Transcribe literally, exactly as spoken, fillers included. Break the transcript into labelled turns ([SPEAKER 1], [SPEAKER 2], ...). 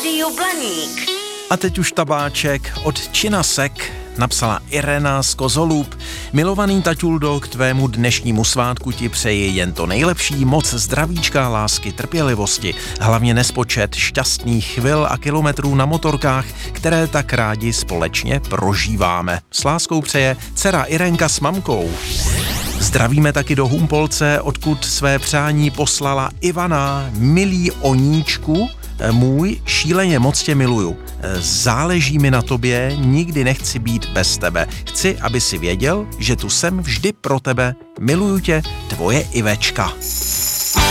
[SPEAKER 1] Rádiu Blaník.
[SPEAKER 2] A teď už tabáček od Činasek, napsala Irena z Kozolůb. Milovaný taťuldo, k tvému dnešnímu svátku ti přeji jen to nejlepší, moc zdravíčka, lásky, trpělivosti, hlavně nespočet šťastných chvil a kilometrů na motorkách, které tak rádi společně prožíváme. S láskou přeje dcera Irenka s mamkou. Zdravíme taky do Humpolce, odkud své přání poslala Ivana. Milý Oníčku, můj, šíleně moc tě miluju. Záleží mi na tobě, nikdy nechci být bez tebe. Chci, aby si věděl, že tu jsem vždy pro tebe. Miluju tě, tvoje Ivečka.